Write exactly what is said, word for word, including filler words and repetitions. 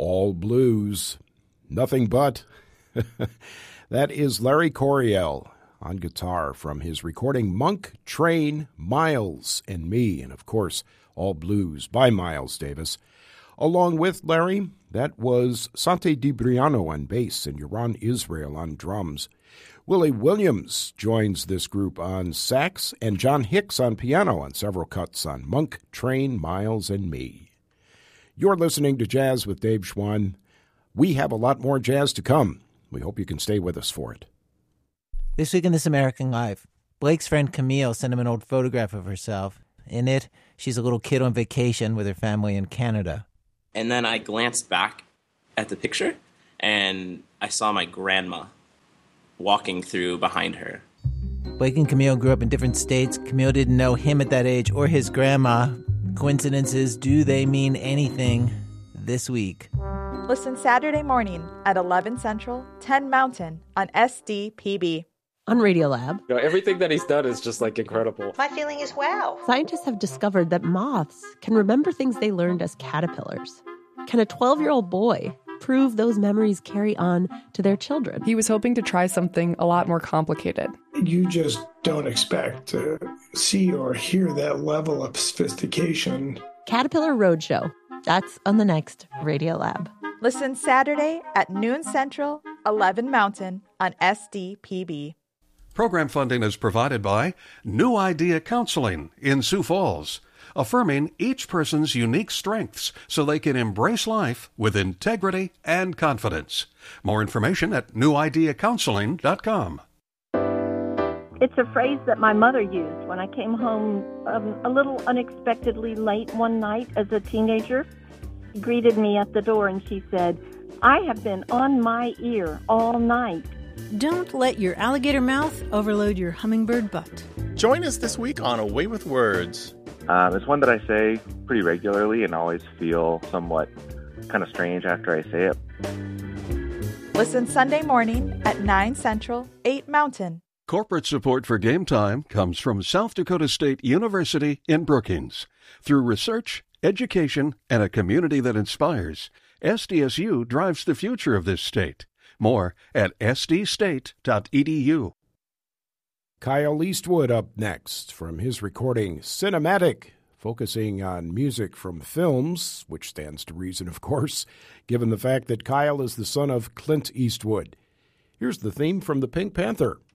all blues. Nothing but. That is Larry Coryell on guitar from his recording Monk, Train, Miles, and Me, and of course, all blues by Miles Davis. Along with Larry, that was Sante DiBriano on bass and Yaron Israel on drums. Willie Williams joins this group on sax, and John Hicks on piano on several cuts on Monk, Train, Miles, and Me. You're listening to Jazz with Dave Schwann. We have a lot more jazz to come. We hope you can stay with us for it. This week in This American Life, Blake's friend Camille sent him an old photograph of herself. In it, she's a little kid on vacation with her family in Canada. And then I glanced back at the picture, and I saw my grandma walking through behind her. Blake and Camille grew up in different states. Camille didn't know him at that age or his grandma. Coincidences, do they mean anything this week? Listen Saturday morning at eleven Central, ten Mountain on S D P B. On Radiolab. You know, everything that he's done is just like incredible. My feeling is wow. Scientists have discovered that moths can remember things they learned as caterpillars. Can a twelve-year-old boy prove those memories carry on to their children? He was hoping to try something a lot more complicated. You just don't expect to see or hear that level of sophistication. Caterpillar Roadshow. That's on the next Radiolab. Listen Saturday at noon Central, eleven Mountain on S D P B. Program funding is provided by New Idea Counseling in Sioux Falls, affirming each person's unique strengths so they can embrace life with integrity and confidence. More information at new idea counseling dot com. It's a phrase that my mother used when I came home um, a little unexpectedly late one night as a teenager. She greeted me at the door and she said, "I have been on my ear all night." Don't let your alligator mouth overload your hummingbird butt. Join us this week on A Way with Words. Um, it's one that I say pretty regularly and always feel somewhat kind of strange after I say it. Listen Sunday morning at nine Central, eight Mountain. Corporate support for Game Time comes from South Dakota State University in Brookings. Through research, education, and a community that inspires, S D S U drives the future of this state. More at s d state dot e d u. Kyle Eastwood up next from his recording Cinematic, focusing on music from films, which stands to reason, of course, given the fact that Kyle is the son of Clint Eastwood. Here's the theme from the Pink Panther.